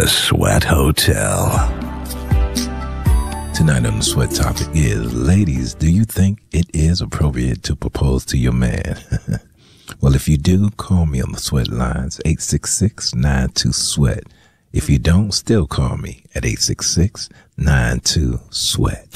The Sweat Hotel. Tonight on the Sweat topic is, ladies, do you think it is appropriate to propose to your man? Well, if you do, call me on the Sweat lines, 866-92-SWEAT. If you don't, still call me at 866-92-SWEAT.